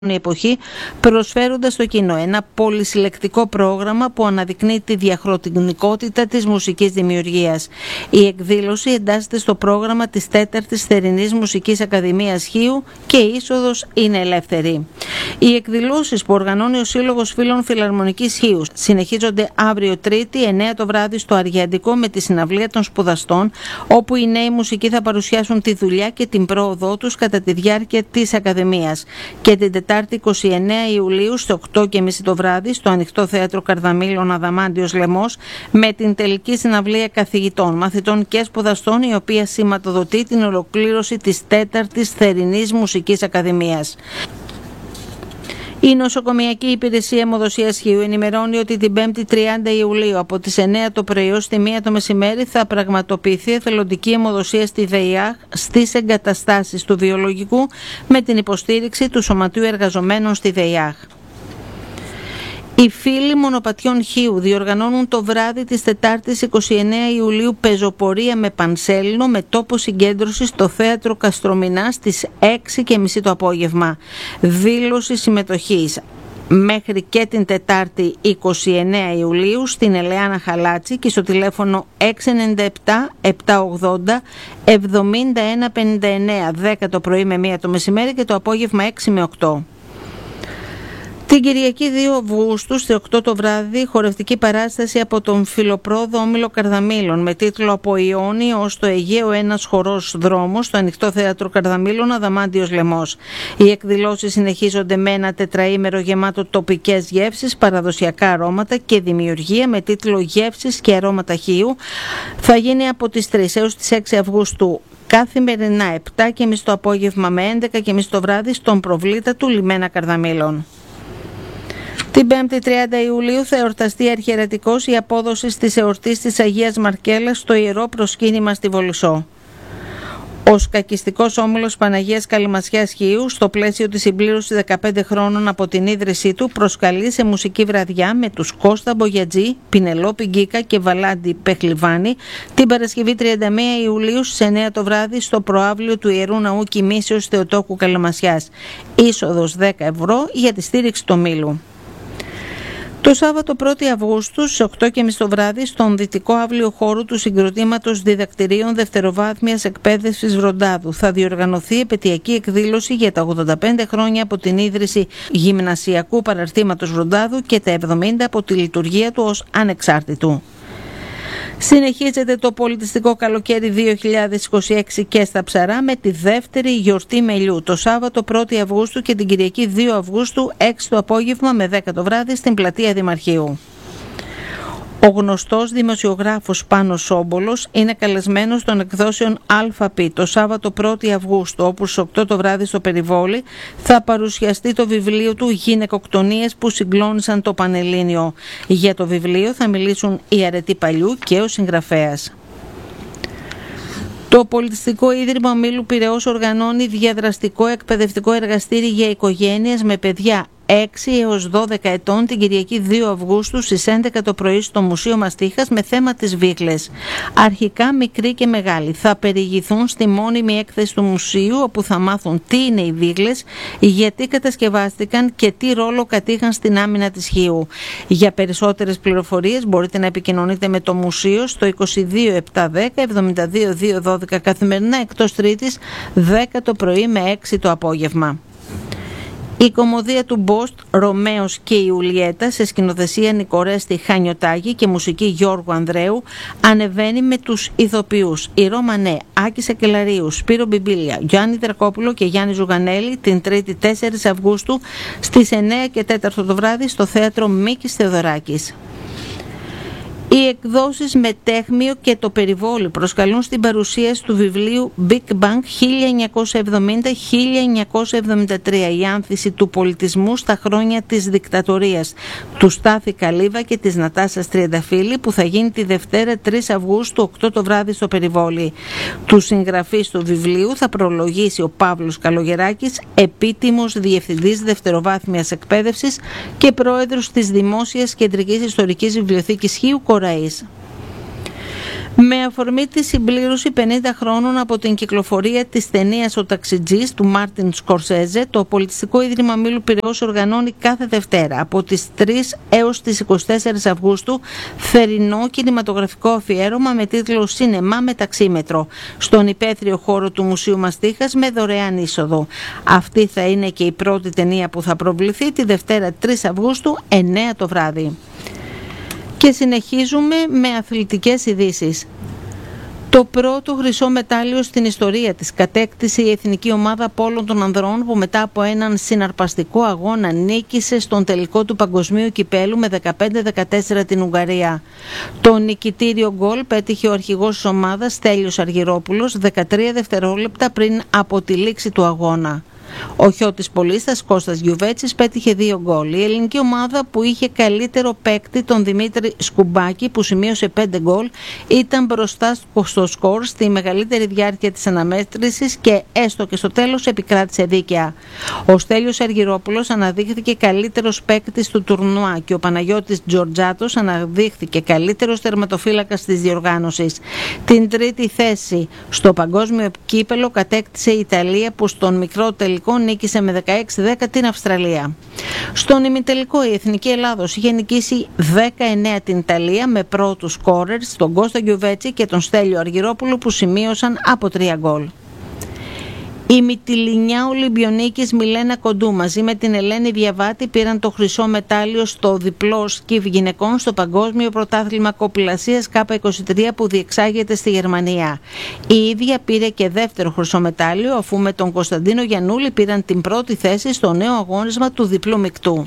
εποχή, προσφέροντας στο κοινό ένα πολυσυλλεκτικό πρόγραμμα που αναδεικνύει τη διαχρονικότητα της μουσικής δημιουργίας. Η εκδήλωση εντάσσεται στο πρόγραμμα της 4ης Θερινής Μουσικής Ακαδημίας Χίου και η είσοδος είναι ελεύθερη. Οι εκδηλώσεις που οργανώνει ο Σύλλογος Φίλων Φιλαρμονικής Χίου συνεχίζονται αύριο Τρίτη, 9 το βράδυ στο Αργιαντικό με τη συναυλία των σπουδαστών, όπου οι νέοι μουσικοί θα παρουσιάσουν τη δουλειά και την πρόοδό τους κατά τη διάρκεια της Ακαδημίας. Και την Τετάρτη 29 Ιουλίου στις 8:30 το βράδυ στο Ανοιχτό Θέατρο Καρδαμήλων Αδαμάντιος Λεμός με την τελική συναυλία καθηγητών, μαθητών και σπουδαστών, η οποία σηματοδοτεί την ολοκλήρωση της 4ης Θερινής Μουσικής Ακαδημίας. Η Νοσοκομιακή Υπηρεσία Αιμοδοσίας Χίου ενημερώνει ότι την 5η 30 Ιουλίου από τις 9 το πρωί ως τη 1 το μεσημέρι θα πραγματοποιηθεί εθελοντική αιμοδοσία στη ΔΕΙΑΧ στις εγκαταστάσεις του βιολογικού με την υποστήριξη του Σωματείου Εργαζομένων στη ΔΕΙΑΧ. Οι φίλοι Μονοπατιών Χίου διοργανώνουν το βράδυ της Τετάρτης 29 Ιουλίου πεζοπορία με πανσέλινο με τόπο συγκέντρωση στο Θέατρο Καστρομηνά στις 6:30 το απόγευμα. Δήλωση συμμετοχής μέχρι και την Τετάρτη 29 Ιουλίου στην Ελεάνα Χαλάτση και στο τηλέφωνο 697 780 71 59, 10 το πρωί με 1 το μεσημέρι και το απόγευμα 6 με 8. Την Κυριακή 2 Αυγούστου στις 8 το βράδυ χορευτική παράσταση από τον Φιλοπρόδο Όμιλο Καρδαμήλων με τίτλο «Από Ιόνι ως το Αιγαίο ένας χορός δρόμος» στο Ανοιχτό Θέατρο Καρδαμήλων Αδαμάντιος Λεμός. Οι εκδηλώσεις συνεχίζονται με ένα τετραήμερο γεμάτο τοπικές γεύσεις, παραδοσιακά αρώματα και δημιουργία με τίτλο «Γεύσεις και αρώματα Χίου». Θα γίνει από τις 3 έως τις 6 Αυγούστου. Καθημερινά 7:30 το απόγευμα με 11:30 το βράδυ στον προβλήτα του Λιμένα Καρδαμήλων. Την 5η 30 Ιουλίου θα εορταστεί αρχιερατικώς η απόδοση της εορτής της Αγίας Μαρκέλας στο Ιερό Προσκύνημα στη Βολισσό. Ο Σκακιστικός Όμιλος Παναγίας Καλυμασιάς Χίου, στο πλαίσιο της συμπλήρωσης 15 χρόνων από την ίδρυσή του, προσκαλεί σε μουσική βραδιά με τους Κώστα Μπογιατζή, Πινελόπη Γκίκα και Βαλάντι Πεχλιβάνη την Παρασκευή 31 Ιουλίου στις 9 το βράδυ στο προαύλιο του Ιερού Ναού Κοιμήσεως Θεοτόκου Καλυμασιάς. Είσοδος 10 ευρώ για τη στήριξη του ομίλου. Το Σάββατο 1η Αυγούστου στις 8:30 το βράδυ στον δυτικό αύλιο χώρο του Συγκροτήματος Διδακτηρίων Δευτεροβάθμιας Εκπαίδευσης Βροντάδου θα διοργανωθεί επαιτειακή εκδήλωση για τα 85 χρόνια από την ίδρυση Γυμνασιακού Παραρτήματος Βροντάδου και τα 70 από τη λειτουργία του ως ανεξάρτητου. Συνεχίζεται το πολιτιστικό καλοκαίρι 2026 και στα Ψαρά με τη δεύτερη γιορτή μελιού το Σάββατο 1η Αυγούστου και την Κυριακή 2 Αυγούστου 6 το απόγευμα με 10 το βράδυ στην πλατεία Δημαρχείου. Ο γνωστός δημοσιογράφος Πάνος Σόμπολος είναι καλεσμένος των εκδόσεων ΑΠ το Σάββατο 1η Αυγούστου, όπου στις 8 το βράδυ στο Περιβόλι θα παρουσιαστεί το βιβλίο του «Γυναικοκτονίες που συγκλώνησαν το Πανελλήνιο». Για το βιβλίο θα μιλήσουν η Αρετή Παλιού και ο συγγραφέας. Το Πολιτιστικό Ίδρυμα Ομίλου Πειραιώς οργανώνει διαδραστικό εκπαιδευτικό εργαστήρι για οικογένειες με παιδιά 6 έως 12 ετών την Κυριακή 2 Αυγούστου στις 11 το πρωί στο Μουσείο Μαστίχας με θέμα τις βίχλες. Αρχικά μικροί και μεγάλοι θα περιηγηθούν στη μόνιμη έκθεση του μουσείου, όπου θα μάθουν τι είναι οι βίχλες, γιατί κατασκευάστηκαν και τι ρόλο κατήχαν στην άμυνα της Χίου. Για περισσότερες πληροφορίες μπορείτε να επικοινωνείτε με το μουσείο στο 22 710 72 212 καθημερινά εκτός Τρίτης 10 το πρωί με 6 το απόγευμα. Η κομμωδία του Μπόστ, Ρωμαίος και Ιουλιέτα, σε σκηνοθεσία Νικορέστη Χανιωτάκη και μουσική Γιώργου Ανδρέου, ανεβαίνει με τους ηθοποιούς η Ρώμανέ, Άκη Σακελαρίου, Σπύρο Μπιμπίλια, Γιάννη Δρακόπουλο και Γιάννη Ζουγανέλη την 3η 4 Αυγούστου στις 9 και 4 το βράδυ στο Θέατρο Μίκης Θεοδωράκης. Οι εκδόσεις Μετέχμιο και το Περιβόλι προσκαλούν στην παρουσίαση του βιβλίου Big Bang 1970-1973, η άνθηση του πολιτισμού στα χρόνια της δικτατορίας, του Στάθη Καλίβα και της Νατάσας Τριανταφύλλη, που θα γίνει τη Δευτέρα 3 Αυγούστου 8 το βράδυ στο Περιβόλι. Τους συγγραφείς του βιβλίου θα προλογίσει ο Παύλος Καλογεράκης, επίτιμος διευθυντής δευτεροβάθμιας εκπαίδευσης και πρόεδρος της Δημόσιας Κεντρικής Ιστορικής Βιβλιοθήκης Χίου Κοραής. Με αφορμή τη συμπλήρωση 50 χρόνων από την κυκλοφορία της ταινίας «Ο Ταξιτζής» του Μάρτιν Σκορσέζε, το Πολιτιστικό Ίδρυμα Μήλου Πειραιώς οργανώνει κάθε Δευτέρα από τις 3 έως τις 24 Αυγούστου θερινό κινηματογραφικό αφιέρωμα με τίτλο «Σινεμά με ταξίμετρο» στον υπαίθριο χώρο του Μουσείου Μαστίχας με δωρεάν είσοδο. Αυτή θα είναι και η πρώτη ταινία που θα προβληθεί τη Δευτέρα 3 Αυγούστου 9 το βράδυ. Και συνεχίζουμε με αθλητικές ειδήσεις. Το πρώτο χρυσό μετάλλιο στην ιστορία της κατέκτησε η Εθνική Ομάδα Πόλων των Ανδρών, που μετά από έναν συναρπαστικό αγώνα νίκησε στον τελικό του Παγκοσμίου Κυπέλου με 15-14 την Ουγγαρία. Το νικητήριο γκολ πέτυχε ο αρχηγός της ομάδας Στέλιος Αργυρόπουλος 13 δευτερόλεπτα πριν από τη λήξη του αγώνα. Ο χιώτης πολίστας Κώστας Γιουβέτσης πέτυχε 2 γκολ. Η ελληνική ομάδα, που είχε καλύτερο παίκτη τον Δημήτρη Σκουμπάκη που σημείωσε 5 γκολ, ήταν μπροστά στο σκορ στη μεγαλύτερη διάρκεια της αναμέτρησης και έστω και στο τέλος επικράτησε δίκαια. Ο Στέλιος Αργυρόπουλος αναδείχθηκε καλύτερος παίκτης του τουρνουά και ο Παναγιώτης Τζορτζάτος αναδείχθηκε καλύτερος τερματοφύλακας της διοργάνωσης. Την τρίτη θέση στο παγκόσμιο κύπελο κατέκτησε η Ιταλία, που στον μικρό τελικό νίκησε με 16-10 την Αυστραλία. Στον ημιτελικό η Εθνική Ελλάδος είχε νικήσει 19 την Ιταλία με πρώτους σκόρερς τον Κώστα Γιουβέτσι και τον Στέλιο Αργυρόπουλο, που σημείωσαν από 3 γκολ. Η Μυτιληνιά Ολυμπιονίκης Μιλένα Κοντού μαζί με την Ελένη Διαβάτη πήραν το χρυσό μετάλλιο στο διπλό σκιφ γυναικών στο Παγκόσμιο Πρωτάθλημα Κοπηλασίας K23 που διεξάγεται στη Γερμανία. Η ίδια πήρε και δεύτερο χρυσό μετάλλιο, αφού με τον Κωνσταντίνο Γιαννούλη πήραν την πρώτη θέση στο νέο αγώνισμα του διπλού μεικτού.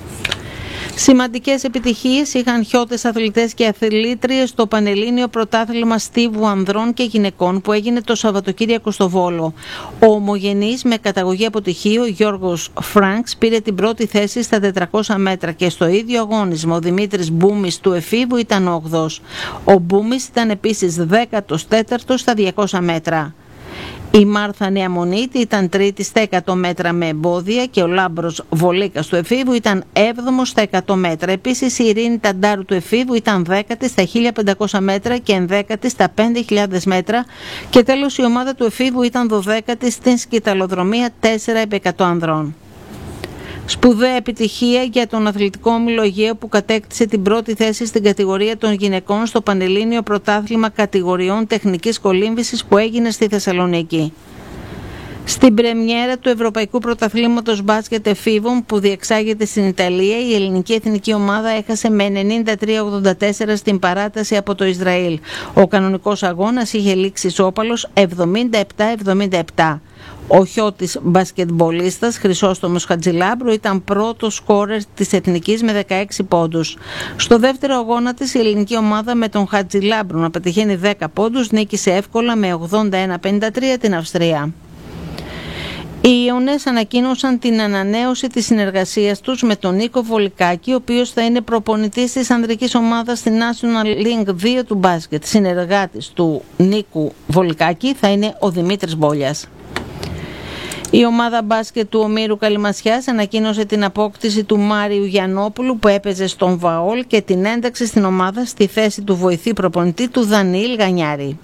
Σημαντικές επιτυχίες είχαν χιώτες αθλητές και αθλήτριες στο Πανελλήνιο Πρωτάθλημα Στίβου Ανδρών και Γυναικών που έγινε το Σαββατοκύριακο στο Βόλο. Ο ομογενής με καταγωγή από Τυχείο, Γιώργος Φρανκς, πήρε την πρώτη θέση στα 400 μέτρα και στο ίδιο αγώνισμα ο Δημήτρης Μπούμης του εφήβου ήταν 8ος. Ο Μπούμης ήταν επίσης 14ος στα 200 μέτρα. Η Μάρθα Νεαμονίτη ήταν τρίτη στα 100 μέτρα με εμπόδια και ο Λάμπρος Βολίκας του εφήβου ήταν 7ος στα 100 μέτρα. Επίσης η Ειρήνη Ταντάρου του εφήβου ήταν 10η στα 1500 μέτρα και 11η στα 5.000 μέτρα και τέλος η ομάδα του εφήβου ήταν 12η στην σκηταλοδρομία 4x100 ανδρών. Σπουδαία επιτυχία για τον αθλητικό όμιλο Αιγαίου που κατέκτησε την πρώτη θέση στην κατηγορία των γυναικών στο Πανελλήνιο Πρωτάθλημα Κατηγοριών Τεχνικής Κολύμβησης που έγινε στη Θεσσαλονίκη. Στην πρεμιέρα του Ευρωπαϊκού Πρωταθλήματος Μπάσκετ Εφήβων που διεξάγεται στην Ιταλία, η ελληνική εθνική ομάδα έχασε με 93-84 στην παράταση από το Ισραήλ. Ο κανονικός αγώνας είχε λήξει ισόπαλος 77-77. Ο χιώτης μπασκετμπολίστας Χρυσόστομος Χατζηλάμπρου ήταν πρώτος σκόρερ της Εθνικής με 16 πόντους. Στο δεύτερο αγώνα της η ελληνική ομάδα με τον Χατζηλάμπρου να πετυχαίνει 10 πόντους νίκησε εύκολα με 81-53 την Αυστρία. Οι Ιωνές ανακοίνωσαν την ανανέωση της συνεργασίας τους με τον Νίκο Βολικάκη, ο οποίος θα είναι προπονητής της ανδρικής ομάδας στη National League 2 του μπάσκετ. Συνεργάτης του Νίκου Βολικάκη θα είναι ο Δημήτρης Μπόλιας. Η ομάδα μπάσκετ του Ομήρου Καλυμασιάς ανακοίνωσε την απόκτηση του Μάριου Γιαννόπουλου που έπαιζε στον Βαόλ και την ένταξη στην ομάδα στη θέση του βοηθή προπονητή του Δανιήλ Γανιάρη.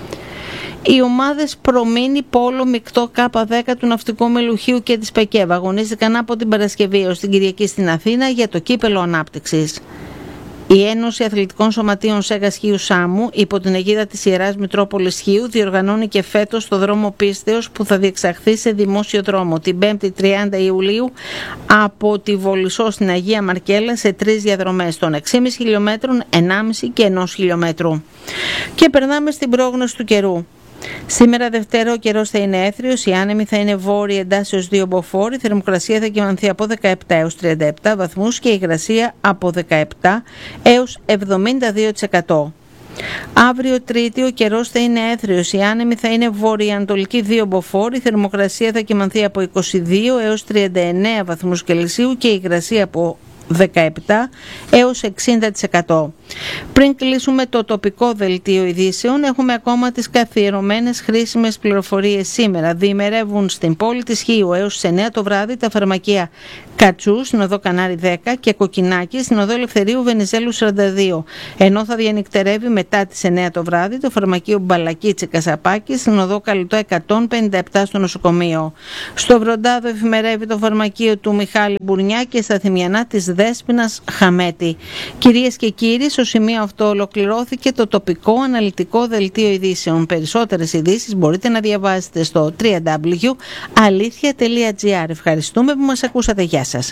Οι ομάδες Προμήνη, Πόλο, Μεικτό, K10 του Ναυτικού Μελουχίου και της ΠΕΚΕΒ αγωνίστηκαν από την Παρασκευή έως την Κυριακή στην Αθήνα για το κύπελο ανάπτυξης. Η Ένωση Αθλητικών Σωματείων Σέγας Χίου Σάμου, υπό την αιγίδα της Ιεράς Μητρόπολης Χίου, διοργανώνει και φέτος το δρόμο πίστεως που θα διεξαχθεί σε δημόσιο δρόμο την 5η 30 Ιουλίου από τη Βολισσό στην Αγία Μαρκέλα σε 3 διαδρομές των 6,5 χιλιόμετρων, 1,5 και 1 χιλιόμετρου. Και περνάμε στην πρόγνωση του καιρού. Σήμερα Δευτέρα ο καιρός θα είναι έθριος, η άνεμη θα είναι βόρεια εντάσσεως 2 μποφόρ, η θερμοκρασία θα κυμανθεί από 17 έως 37 βαθμούς και η υγρασία από 17 έως 72%. Αύριο Τρίτη ο καιρός θα είναι έθριος, η άνεμη θα είναι βόρεια-ανατολική 2 μποφόρ, η θερμοκρασία θα κυμανθεί από 22 έως 39 βαθμούς Κελσίου και η υγρασία από 17% έως 60%. Πριν κλείσουμε το τοπικό δελτίο ειδήσεων, έχουμε ακόμα τις καθιερωμένες χρήσιμες πληροφορίες σήμερα. Διημερεύουν στην πόλη της Χίου έως τις 9 το βράδυ τα φαρμακεία Κατσού στην οδό Κανάρι 10 και Κοκκινάκη στην οδό Ελευθερίου Βενιζέλου 42. Ενώ θα διανυκτερεύει μετά τις 9 το βράδυ το φαρμακείο Μπαλακίτσι Κασαπάκη στην οδό Καλυτό 157 στο νοσοκομείο. Στο Βροντάδο εφημερεύει το φαρμακείο του Μιχάλη Μπουρνιά και στα Θημιανά της Δέσποινας Χαμέτη. Κυρίες και κύριοι, στο σημείο αυτό ολοκληρώθηκε το τοπικό αναλυτικό δελτίο ειδήσεων. Περισσότερες ειδήσεις μπορείτε να διαβάσετε στο www.alithia.gr. Ευχαριστούμε που μας ακούσατε. Γεια σας.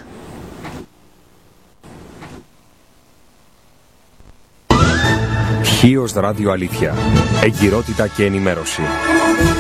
Χίος Ράδιο Αλήθεια. Εγκυρότητα και ενημέρωση.